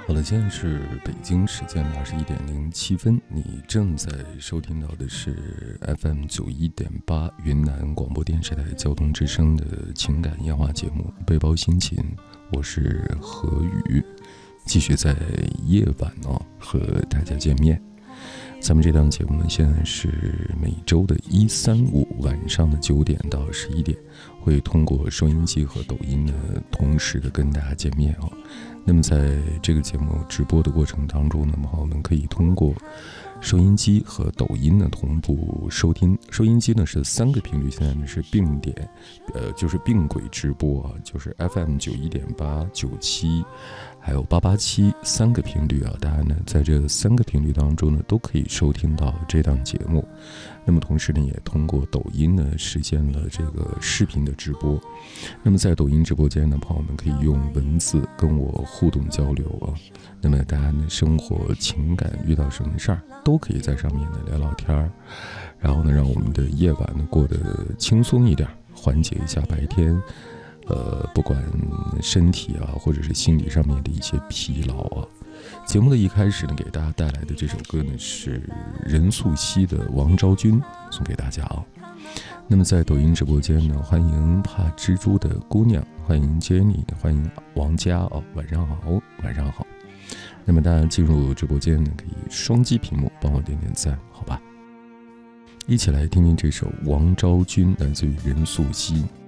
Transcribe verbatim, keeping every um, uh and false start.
好了，现在是北京时间的二十一点零七分，你正在收听到的是 F M 九一点八云南广播电视台交通之声的情感夜话节目《背包心情》，我是何宇，继续在夜晚哦和大家见面。咱们这档节目呢，现在是每周的一三五晚上的九点到十一点，会通过收音机和抖音呢同时的跟大家见面哦。那么在这个节目直播的过程当中呢，我们可以通过收音机和抖音呢同步收听。收音机呢是三个频率，现在呢是并点，呃，就是并轨直播啊，就是 F M 九一点八、九七，还有八八七三个频率啊。大家呢在这三个频率当中呢都可以收听到这档节目。那么同时呢，也通过抖音呢实现了这个视频的直播。那么在抖音直播间呢，朋友们可以用文字跟我互动交流啊。那么大家呢生活情感遇到什么事儿，都可以在上面呢聊聊天儿，然后呢让我们的夜晚呢过得轻松一点，缓解一下白天呃不管身体啊或者是心理上面的一些疲劳啊。节目的一开始呢，给大家带来的这首歌呢是任素汐的《王昭君》，送给大家啊。那么在抖音直播间呢，欢迎怕蜘蛛的姑娘，欢迎 Jenny， 欢迎王佳哦，晚上好，晚上好。那么大家进入直播间呢，可以双击屏幕帮我点点赞，好吧？一起来听听这首《王昭君》，来自于任素汐。